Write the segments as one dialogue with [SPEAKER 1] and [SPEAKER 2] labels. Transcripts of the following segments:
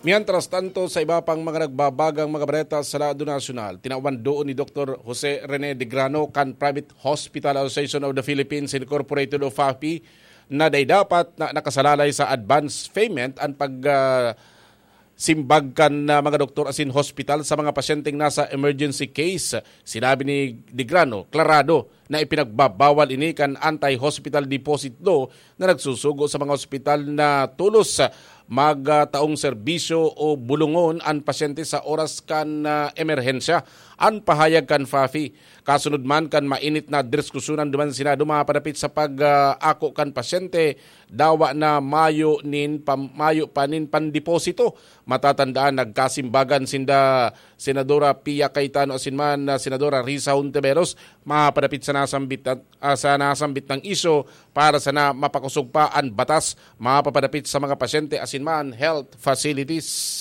[SPEAKER 1] Mientras tanto, sa iba pang mga nagbabagang mga balita sa lado nasyonal, tinawan doon ni Dr. Jose Rene de Grano kan Private Hospital Association of the Philippines Incorporated o FAPI na dapat na nakasalalay sa advance payment ang simbag kan na mga doktor asin hospital sa mga pasyenteng nasa emergency case. Sinabi ni de Grano, klarado na ipinagbabawal ini kan anti-hospital deposit law na nagsusugo sa mga hospital na tulos magtaong serbisyo o bulungon ang pasyente sa oras kan emerhensya. Ang pahayag kan FAFI. Kasunod man kan mainit na diskusyunan duman Senado mapadapit sa pag-ako kan pasyente dawa na mayo panin pandeposito. Matatandaan nagkasimbagan sinda Senadora Pia Cayetano asinman na Senadora Risa Hontiveros mapadapit sa nasambit ng iso para sa na mapakusog pa ang batas mapapadapit sa mga pasyente asinman health facilities.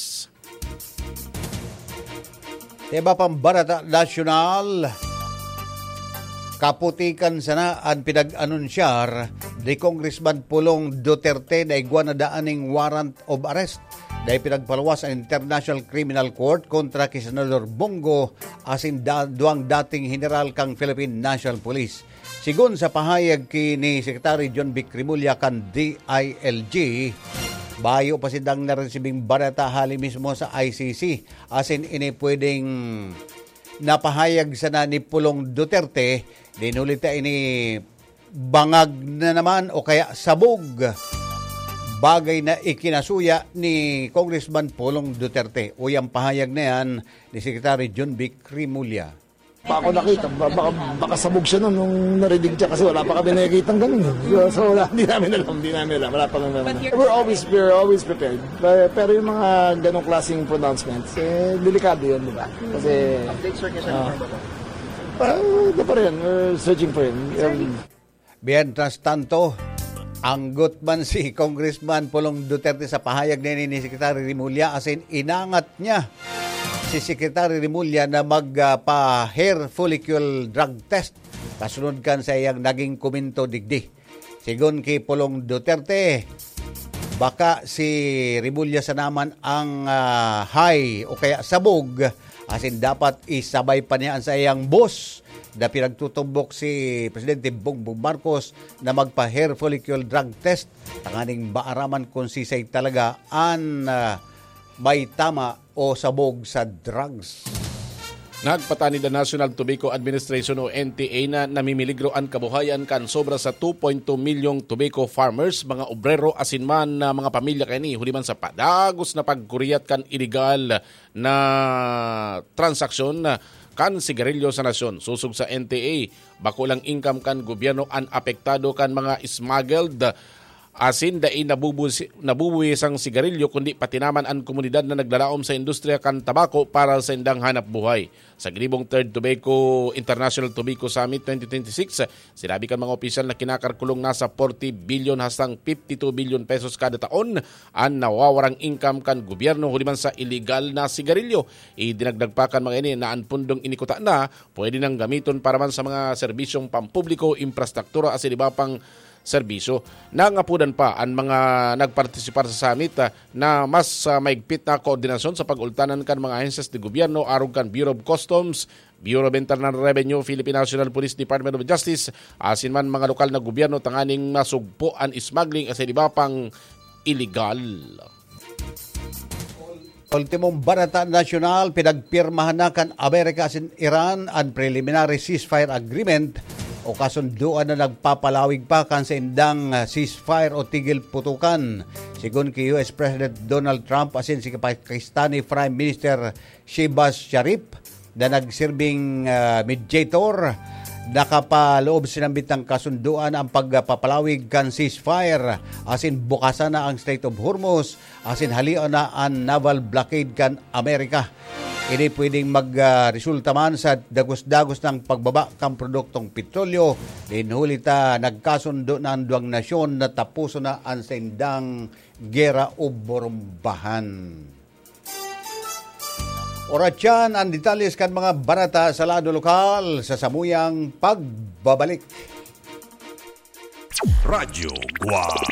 [SPEAKER 2] Iba pang barata nasyonal, kaputikan sana ang pinag-anunsyar ni Congressman Pulong Duterte na igwa na daaning warrant of arrest dahil pinagpalawas ang International Criminal Court kontra kay Senador Bongo asin duang dating general kang Philippine National Police. Sigun sa pahayag ni Secretary John B. Cremulya kan DILG, bayo pa sidang naresibing barata hali mismo sa ICC. Asin ini pwedeng napahayag sana ni Pulong Duterte, dinulita ini bangag na naman o kaya sabog. Bagay na ikinasuya ni Congressman Pulong Duterte. O yung pahayag na yan ni Secretary John B. Cremulya.
[SPEAKER 3] Pa ako nakita, baka sabog siya nung narinig siya kasi wala pa kami nakikitang ganun. So hindi namin alam, wala pa naman. We're always prepared. Pero yung mga ganong klaseng pronouncements, delikado yun, di ba? Kasi update sir niya siya pa rin, we're searching for him.
[SPEAKER 2] Mientras tanto, anggot man si Congressman Pulong Duterte sa pahayag ni Secretary Rimulya asin inangat niya si Secretary Rimulya na magpa-hair follicle drug test. Kasunod kan sa iyang naging komento digdi. Sigon kay Pulong Duterte, baka si Rimulya sa naman ang high o kaya sabog asin dapat isabay pa niya sa iyang boss na pinagtutumbok si Presidente Bongbong Marcos na magpa-hair follicle drug test. Tanganing baaraman kung sisay talaga ang may tama o sabog sa drugs.
[SPEAKER 1] Nagpatani the National Tobacco Administration o NTA na namimiligro ang kabuhayan kan sobra sa 2.2 milyong tobacco farmers, mga obrero asinman na mga pamilya kani huliman sa padagos na pagkuriyat kan illegal na transaksyon kan sigarilyo sa nasyon. Susog sa NTA, bakulang income kan gobyerno ang apektado kan mga smuggled asin dai nabubuwis ang sigarilyo kundi pati naman ang komunidad na naglalaom sa industriya kan tabako para sa indang hanap buhay. Sa gribong 3rd International Tobacco Summit 2026, sinabi kan mga opisyal na kinakarkulong nasa 40 billion hastang 52 billion pesos kada taon ang nawawarang income kan gobyerno huliman sa illegal na sigarilyo. Idinagdag pa kan mga ini na ang pundong inikuta na pwede nang gamiton para man sa mga serbisyong pampubliko, infrastruktura asin iba pang serbisyo. Nangapudan pa ang mga nagpartisipar sa summit na mas maigpit na koordinasyon sa pag-ultanan kan mga ahensyas de gobyerno arog kan Bureau of Customs, Bureau of Internal Revenue, Philippine National Police, Department of Justice, asin man mga lokal na gobyerno tanganing masugpo ang smuggling asin iba pang illegal.
[SPEAKER 2] Ultimong barata nasyonal, pinagpirmahan na kan Amerika asin Iran ang preliminary ceasefire agreement o kasunduan na nagpapalawig pa kan sa indang ceasefire o tigil putukan. Sigun kay US President Donald Trump asin si Pakistani Prime Minister Shehbaz Sharif na nagsirbing mediator, nakapaloob sinambit ng kasunduan ang pagpapalawig kan ceasefire asin bukasan na ang Strait of Hormuz asin halion na ang naval blockade kan Amerika. Ini pwedeng magresulta man sa dagos-dagos ng pagbaba kang produktong petrolyo. Dinhulita nagkasundo na ang duwang nasyon na tapuso na ang sendang gera o borombahan. Oras yan ang detalles kan mga barata sa lado lokal sa samuyang pagbabalik.
[SPEAKER 4] Radyo Guam